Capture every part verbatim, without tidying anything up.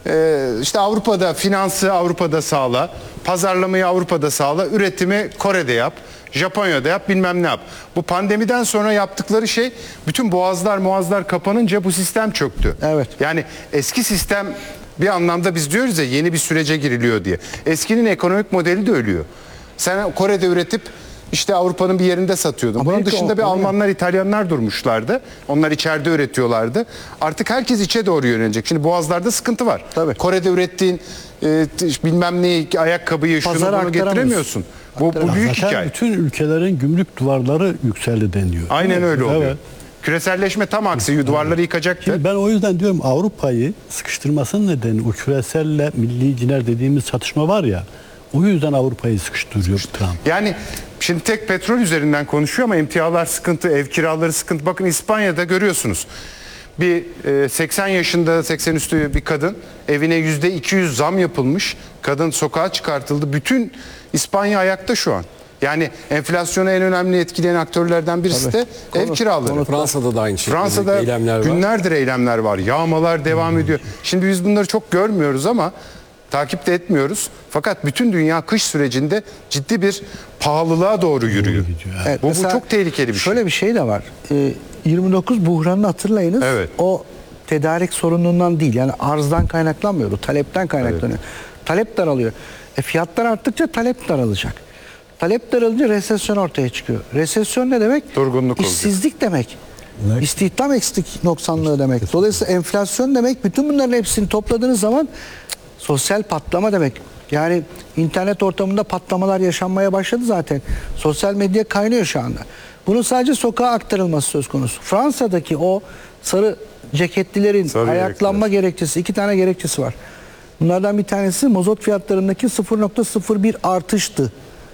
Ee, işte Avrupa'da finansı Avrupa'da sağla, pazarlamayı Avrupa'da sağla, üretimi Kore'de yap, Japonya'da yap, bilmem ne yap. Bu pandemiden sonra yaptıkları şey, bütün boğazlar muazlar kapanınca bu sistem çöktü. Evet. Yani eski sistem, bir anlamda biz diyoruz ya, yeni bir sürece giriliyor diye. Eskinin ekonomik modeli de ölüyor. Sen Kore'de üretip işte Avrupa'nın bir yerinde satıyordun. Bunun Amerika dışında o, bir öyle. Almanlar, İtalyanlar durmuşlardı. Onlar içeride üretiyorlardı. Artık herkes içe doğru yönelecek. Şimdi boğazlarda sıkıntı var. Tabii. Kore'de ürettiğin e, bilmem neyi, ayakkabıyı, şunu Pazara bunu getiremiyorsun. Bu, bu büyük Zaten hikaye. bütün ülkelerin gümrük duvarları yükseldi deniyor. Aynen öyle oluyor. Evet. Küreselleşme tam aksi, duvarları yıkacaktı. Şimdi ben o yüzden diyorum, Avrupa'yı sıkıştırmasının nedeni o küreselle milli dediğimiz çatışma var ya, o yüzden Avrupa'yı sıkıştırıyor Trump. Yani şimdi tek petrol üzerinden konuşuyor ama emtialar sıkıntı, ev kiraları sıkıntı. Bakın İspanya'da görüyorsunuz. Bir e, seksen yaşında, seksen üstü bir kadın, evine yüzde iki yüz zam yapılmış. Kadın sokağa çıkartıldı. Bütün İspanya ayakta şu an. Yani enflasyonu en önemli etkileyen aktörlerden birisi Tabii. de ev Konu- kiraları. konu- Fransa'da da aynı şekilde Fransa'da eylemler var. günlerdir eylemler var. Yağmalar devam ediyor. Şimdi biz bunları çok görmüyoruz ama takip de etmiyoruz. Fakat bütün dünya kış sürecinde ciddi bir pahalılığa doğru yürüyor. Evet, bu, bu mesela çok tehlikeli bir şey. Şöyle bir şey de var. Ee, yirmi dokuz buhranını hatırlayınız. Evet. O tedarik sorunundan değil. Yani arzdan kaynaklanmıyor. O talepten kaynaklanıyor. Talep daralıyor. E, fiyatlar arttıkça talep daralacak. Talep daralınca resesyon ortaya çıkıyor. Resesyon ne demek? Durgunluk olacak. İşsizlik demek. Evet. İstihdam eksik noksanlığı demek. Dolayısıyla enflasyon demek. Bütün bunların hepsini topladığınız zaman sosyal patlama demek. Yani internet ortamında patlamalar yaşanmaya başladı zaten. Sosyal medya kaynıyor şu anda. Bunun sadece sokağa aktarılması söz konusu. Fransa'daki o sarı ceketlilerin Sarı ayaklanma gerekçesi, iki tane gerekçesi var. Bunlardan bir tanesi mazot fiyatlarındaki sıfır nokta sıfır bir artıştı.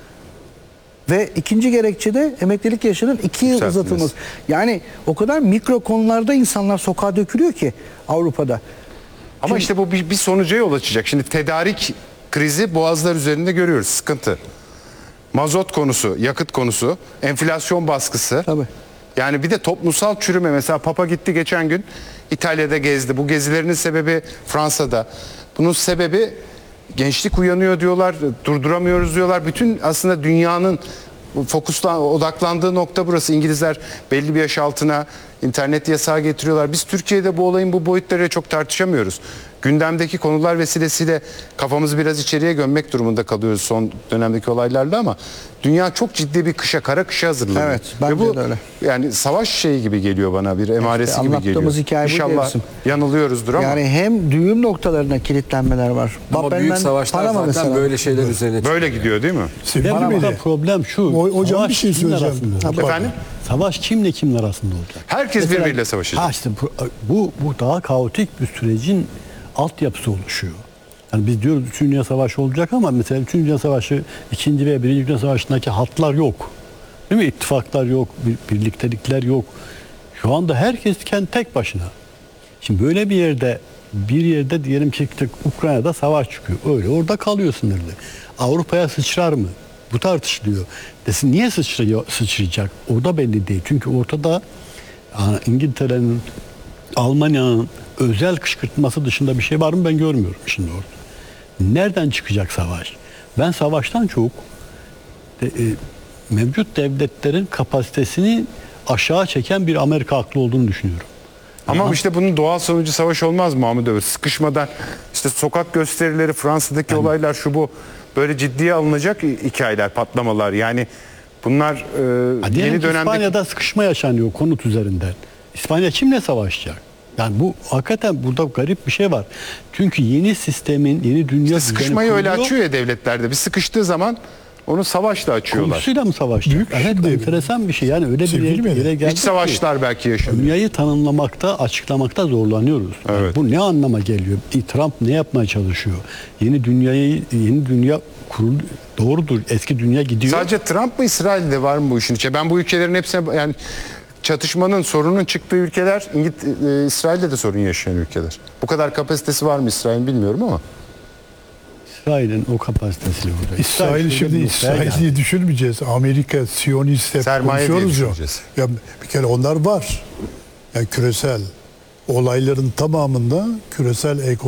Ve ikinci gerekçe de emeklilik yaşının iki yıl Yükseltmesi. uzatılması. Yani o kadar mikro konularda insanlar sokağa dökülüyor ki Avrupa'da. Ama işte bu bir, bir sonuca yol açacak. Şimdi tedarik krizi boğazlar üzerinde görüyoruz. Sıkıntı. Mazot konusu, yakıt konusu, enflasyon baskısı. Tabii. Yani bir de toplumsal çürüme. Mesela Papa gitti geçen gün İtalya'da gezdi. Bu gezilerinin sebebi Fransa'da. Bunun sebebi gençlik uyanıyor diyorlar, durduramıyoruz diyorlar. Bütün aslında dünyanın fokuslan, odaklandığı nokta burası. İngilizler belli bir yaş altına internet yasağı getiriyorlar. Biz Türkiye'de bu olayın bu boyutlarıyla çok tartışamıyoruz. Gündemdeki konular vesilesiyle kafamızı biraz içeriye gömmek durumunda kalıyoruz son dönemdeki olaylarla ama dünya çok ciddi bir kışa, kara kışa hazırlanıyor. Evet, bence Ve bu, de öyle. yani savaş şeyi gibi geliyor bana, bir emaresi İşte gibi anlattığımız geliyor. hikaye bu İnşallah diyorsun. yanılıyoruzdur ama Yani hem düğüm noktalarına kilitlenmeler var. Ama Bak ben- büyük ben savaşlar Panama zaten mesela. böyle şeyler üzerine böyle gidiyor değil mi? Benim Panama'da burada problem şu. O- hocam savaş bir şey kimler söyleyeceğim. arasında olacak? Efendim? Savaş kimle kimin arasında olacak? Herkes Mesela- birbiriyle savaşacak. Ha işte bu, bu, bu daha kaotik bir sürecin altyapısı oluşuyor. Yani biz diyoruz üçüncü Dünya Savaşı olacak ama mesela üçüncü Dünya Savaşı, ikinci ve birinci Dünya Savaşı'ndaki hatlar yok. Değil mi? İttifaklar yok, bir- birliktelikler yok. Şu anda herkes kendi tek başına. Şimdi böyle bir yerde, bir yerde diyelim ki işte Ukrayna'da savaş çıkıyor. Öyle orada kalıyor sınırlı. Avrupa'ya sıçrar mı? Bu tartışılıyor. Desin niye sıçrıyor, sıçrayacak? O da belli değil. Çünkü ortada yani İngiltere'nin, Almanya'nın özel kışkırtması dışında bir şey var mı ben görmüyorum şimdi orada. Nereden çıkacak savaş? Ben savaştan çok de, e, mevcut devletlerin kapasitesini aşağı çeken bir Amerika haklı olduğunu düşünüyorum. Ama işte bunun doğal sonucu savaş olmaz mı Mahmut Ömer? Sıkışmadan işte sokak gösterileri, Fransa'daki olaylar, şu bu, böyle ciddiye alınacak hikayeler, patlamalar. Yani bunlar e, Ha, diyelim yeni ki dönemde İspanya'da sıkışma yaşanıyor konut üzerinden. İspanya kimle savaşacak? Yani bu hakikaten burada garip bir şey var. Çünkü yeni sistemin, yeni dünya düzeni sıkışmayı öyle kuruluyor. açıyor ya devletlerde. Bir sıkıştığı zaman onu savaşla açıyorlar. Konusuyla mı savaşacak? Büyük Evet, şey de- enteresan bir şey. Yani öyle bir Sevgili yere, Melek, yere geldik İç ki savaşlar belki yaşanıyor. dünyayı tanımlamakta, açıklamakta zorlanıyoruz. Yani Evet. bu ne anlama geliyor? Trump ne yapmaya çalışıyor? Yeni dünyayı, yeni dünya kurul doğrudur. Eski dünya gidiyor. Sadece Trump mı, İsrail'de var mı bu işin içinde? Ben bu ülkelerin hepsine, yani çatışmanın, sorunun çıktığı ülkeler, İngiliz, e, İsrail'de de sorun yaşayan ülkeler. Bu kadar kapasitesi var mı İsrail'in bilmiyorum ama. İsrail'in o kapasitesiyle burada. İsrail şimdi şöyle bir noktaya geldi. İsrail'i düşünmeyeceğiz. Amerika, Siyonist hep Sermaye diye konuşuyoruz ya. düşüneceğiz. Ya bir kere onlar var. Yani küresel olayların tamamında küresel ekonomi